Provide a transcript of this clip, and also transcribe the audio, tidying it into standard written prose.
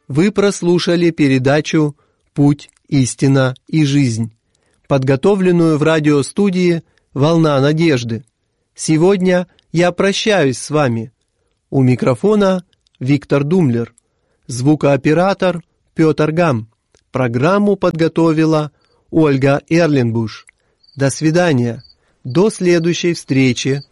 Вы прослушали передачу «Путь, истина и жизнь», подготовленную в радиостудии «Волна надежды». Сегодня я прощаюсь с вами. У микрофона Виктор Думлер, звукооператор Петр Гам. Программу подготовила Ольга Эрлинбуш. До свидания. До следующей встречи.